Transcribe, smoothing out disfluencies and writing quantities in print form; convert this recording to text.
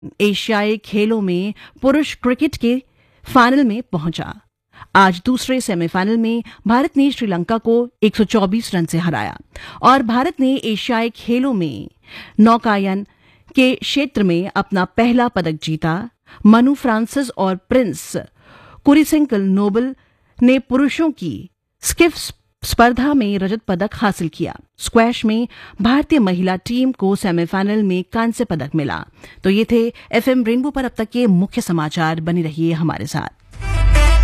एशियाई खेलों में पुरुष क्रिकेट के फाइनल में पहुंचा। आज दूसरे सेमीफाइनल में भारत ने श्रीलंका को 124 रन से हराया और भारत ने एशियाई खेलों में नौकायन के क्षेत्र में अपना पहला पदक जीता। मनु फ्रांसिस और प्रिंस कुरिसेंकल नोबल ने पुरुषों की स्किफ स्पर्धा में रजत पदक हासिल किया। स्क्वैश में भारतीय महिला टीम को सेमीफाइनल में कांस्य पदक मिला। तो ये थे एफएम रेनबो पर अब तक के मुख्य समाचार। बने रहिए हमारे साथ।